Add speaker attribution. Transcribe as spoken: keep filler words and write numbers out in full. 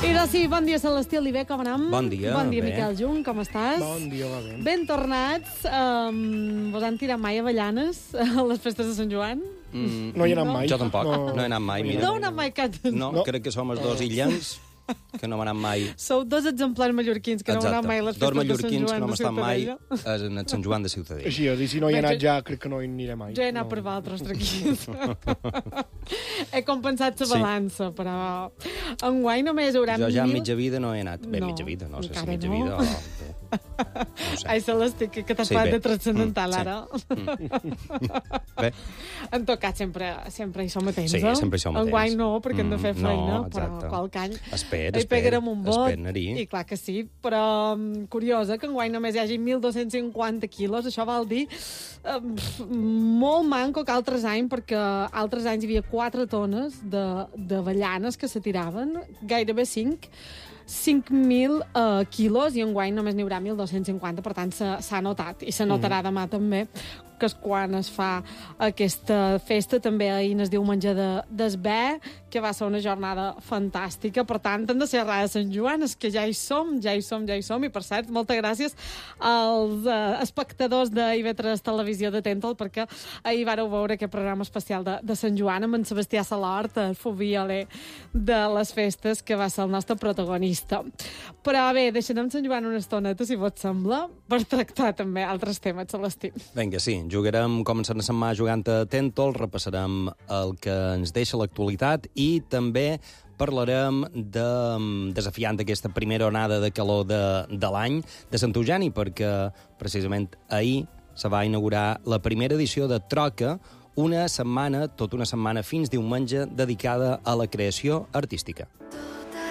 Speaker 1: I doncs sí, bon dia, Celestí Oliver, com anem?
Speaker 2: Bon dia,
Speaker 1: Bon dia,
Speaker 2: bé.
Speaker 1: Miquel Jung, com estàs?
Speaker 3: Bon dia, va bé.
Speaker 1: Ben tornats. Um, vos han tirat mai avellanes a les festes de Sant Joan?
Speaker 2: Mm,
Speaker 3: No hi he anat
Speaker 1: No?
Speaker 3: mai.
Speaker 2: Jo tampoc, no, no he anat mai, mira.
Speaker 1: No heu anat mai cap...
Speaker 2: No,
Speaker 3: No.
Speaker 2: crec que som els dos illants que no hem anat mai.
Speaker 1: Sou dos exemplars mallorquins que no heu anat mai a les
Speaker 2: Dos
Speaker 1: festes de Sant
Speaker 2: mallorquins que
Speaker 1: Joan
Speaker 2: no hem
Speaker 1: de
Speaker 2: estat mai
Speaker 1: Ciutadella.
Speaker 2: en el Sant Joan de Ciutadella.
Speaker 3: Així és, i si no hi he
Speaker 1: Bé,
Speaker 3: anat
Speaker 1: jo-
Speaker 3: ja, crec que no hi aniré mai.
Speaker 1: Jo he anat
Speaker 3: no.
Speaker 1: per vosaltres, tranquils. He compensat la
Speaker 2: Sí.
Speaker 1: balança, però enguany només hi haurà
Speaker 2: Jo ja
Speaker 1: mil...
Speaker 2: mitja vida no he anat. Bé,
Speaker 1: No,
Speaker 2: mitja vida, no sé si
Speaker 1: encara
Speaker 2: mitja
Speaker 1: no.
Speaker 2: vida o... Bé, no ho sé.
Speaker 1: Ai, Celestí, que, que t'has
Speaker 2: Sí,
Speaker 1: sí,
Speaker 2: bé.
Speaker 1: de transcendental,
Speaker 2: Mm, sí.
Speaker 1: ara.
Speaker 2: Bé,
Speaker 1: En tot cas, sempre, sempre hi som atents,
Speaker 2: Sí,
Speaker 1: eh?
Speaker 2: sempre hi som atents.
Speaker 1: Enguany no, perquè hem de fer
Speaker 2: Mm, no,
Speaker 1: feina, però
Speaker 2: exacte.
Speaker 1: qualque any
Speaker 2: espera,
Speaker 1: hi pegarem
Speaker 2: espera.
Speaker 1: un vot.
Speaker 2: Espera, anar-hi.
Speaker 1: I clar que sí, però um, curiosa que enguany només hi hagi mil dos-cents cinquanta quilos, això vol dir um, molt manco que altres anys, perquè altres anys hi havia quatre tones de- d'avellanes que se tiraven, gairebé cinc, cinc mil uh, quilos, i enguany només n'hi haurà mil dos-cents cinquanta, per tant s'ha s'ha notat, i se notarà
Speaker 2: Mm.
Speaker 1: demà també, que és quan es fa aquesta festa. També ahir es diu menjar de, d'esbé, que va ser una jornada fantàstica. Per tant, hem de ser a de Sant Joan, és que ja hi som, ja hi som, ja hi som. I, per cert, moltes gràcies als uh, espectadors d'I V tres Televisió de Tental, perquè ahir vareu veure aquest programa especial de, de Sant Joan amb en Sebastià Salort, el fovioler de les festes, que va ser el nostre protagonista. Però bé, deixarem Sant Joan una estoneta, si vos sembla, per tractar també altres temes, Celestí.
Speaker 2: Vinga, sí, jugarem, començant a setmana jugant a Tentol, repassarem el que ens deixa l'actualitat i també parlarem de, desafiant aquesta primera onada de calor de, de l'any de Sant Eugeni, perquè precisament ahir se va inaugurar la primera edició de Troca, una setmana, tota una setmana fins diumenge, dedicada a la creació artística.
Speaker 4: Tota